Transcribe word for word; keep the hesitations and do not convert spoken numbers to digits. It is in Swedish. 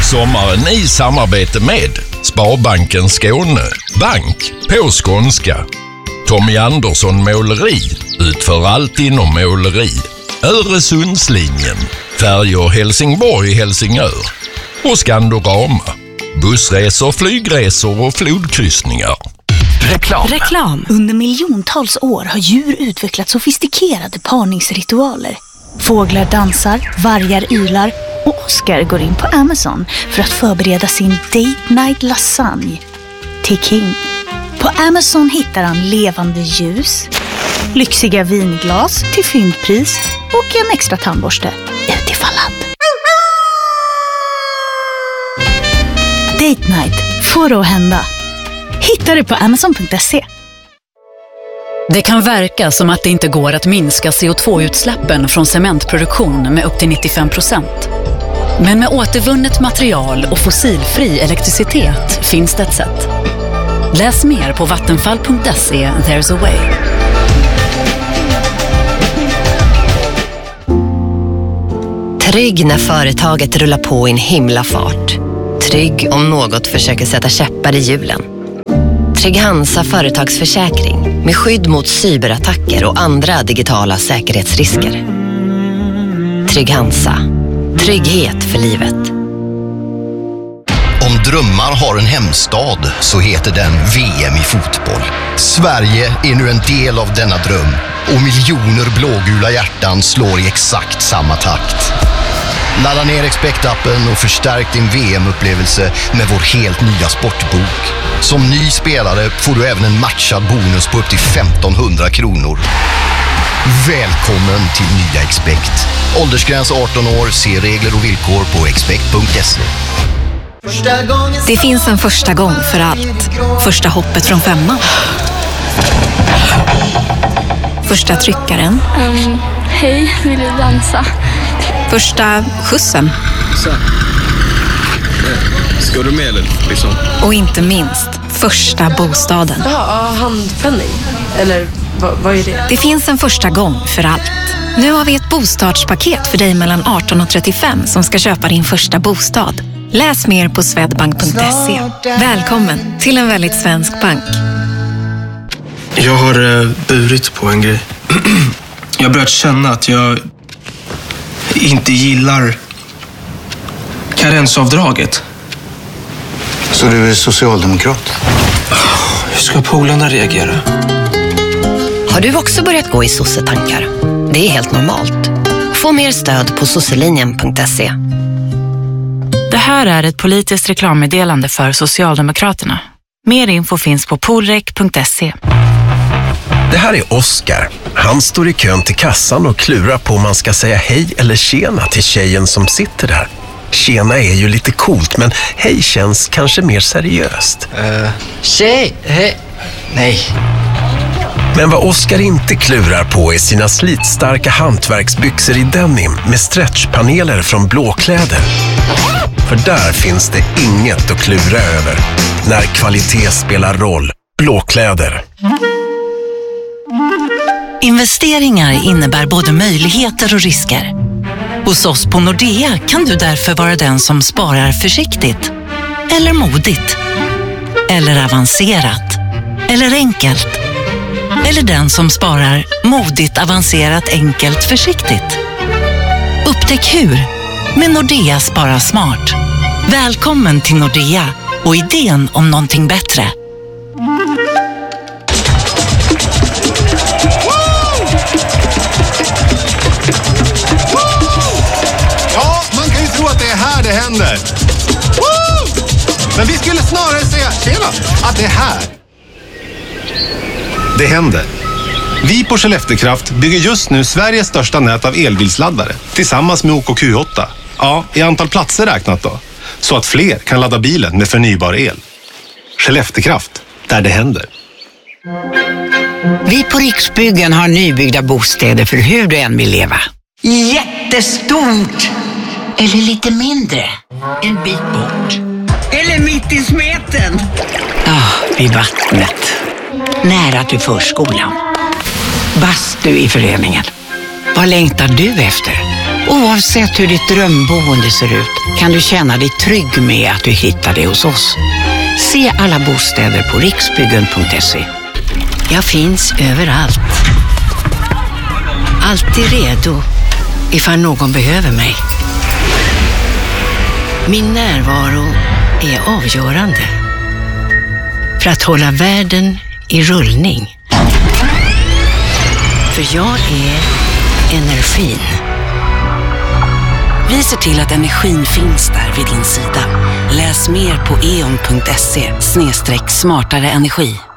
Sommaren i samarbete med Sparbanken Skåne, bank på skånska. Tommy Andersson Måleri utför allt inom måleri. Öresundslinjen, färjor Helsingborg-Helsingör och Skandorama. Bussresor, flygresor och flodkryssningar. Reklam. Reklam. Under miljontals år har djur utvecklat sofistikerade parningsritualer. Fåglar dansar, vargar ylar och Oscar går in på Amazon för att förbereda sin date night lasagne till King. På Amazon hittar han levande ljus, lyxiga vinglas till fyndpris och en extra tandborste utifall att. Date night får det att hända. Hittar du på amazon punkt se. Det kan verka som att det inte går att minska C O två utsläppen från cementproduktion med upp till nittiofem procent. Men med återvunnet material och fossilfri elektricitet finns det ett sätt. Läs mer på vattenfall punkt se. There's a way. Trygg när företaget rullar på i en himla fart. Trygg om något försöker sätta käppar i hjulen. Trygg Hansa företagsförsäkring med skydd mot cyberattacker och andra digitala säkerhetsrisker. Trygg Hansa. Trygghet för livet. Om drömmar har en hemstad så heter den V M i fotboll. Sverige är nu en del av denna dröm och miljoner blågula hjärtan slår i exakt samma takt. Ladda ner Expect-appen och förstärk din V M-upplevelse med vår helt nya sportbok. Som ny spelare får du även en matchad bonus på upp till femtonhundra kronor. Välkommen till nya Expect. Åldersgräns arton år, se regler och villkor på expect punkt se. Det finns en första gång för allt. Första hoppet från femman. Första tryckaren. Um, hej, vill du dansa? Första skjutsen. Så. Ska du med eller liksom? Och inte minst, första bostaden. Ja, handpenning. Eller vad, vad är det? Det finns en första gång för allt. Nu har vi ett bostadspaket för dig mellan arton och trettiofem som ska köpa din första bostad. Läs mer på swedbank punkt se. Välkommen till en väldigt svensk bank. Jag har eh, burit på en grej. Jag har börjat känna att jag inte gillar karensavdraget. Så du är socialdemokrat? Hur ska polarna reagera? Har du också börjat gå i sossetankar? Det är helt normalt. Få mer stöd på sosselinjen punkt se. Det här är ett politiskt reklammeddelande för Socialdemokraterna. Mer info finns på polrek punkt se. Det här är Oscar. Han står i kön till kassan och klurar på om man ska säga hej eller tjena till tjejen som sitter där. Tjena är ju lite coolt, men hej känns kanske mer seriöst. Uh, tjej, hej. Nej. Men vad Oscar inte klurar på är sina slitstarka hantverksbyxor i denim med stretchpaneler från Blåkläder. För där finns det inget att klura över när kvalitet spelar roll. Blåkläder. Investeringar innebär både möjligheter och risker. Hos oss på Nordea kan du därför vara den som sparar försiktigt. Eller modigt. Eller avancerat. Eller enkelt. Eller den som sparar modigt, avancerat, enkelt, försiktigt. Upptäck hur med Nordea Spara Smart. Välkommen till Nordea och idén om någonting bättre. Ja, man kan ju tro att det är här det händer. Men vi skulle snarare säga, tjena, att det är här det händer. Vi på Skelleftekraft bygger just nu Sveriges största nät av elbilsladdare tillsammans med O K Q åtta. Ja, i antal platser räknat då. Så att fler kan ladda bilen med förnybar el. Skelleftekraft, där det händer. Vi på Riksbyggen har nybyggda bostäder för hur du än vill leva. Jättestort! Eller lite mindre. En bit bort. Eller mitt i smeten. Ja, ah, vid vattnet. Nära till förskolan. Bastu i föreningen. Vad längtar du efter? Oavsett hur ditt drömboende ser ut kan du känna dig trygg med att du hittar det hos oss. Se alla bostäder på riksbyggen punkt se. Jag finns överallt. Alltid redo ifall någon behöver mig. Min närvaro är avgörande för att hålla världen i rullning. För jag är energin. Vi ser till att energin finns där vid din sida. Läs mer på e on punkt se slash smartare energi.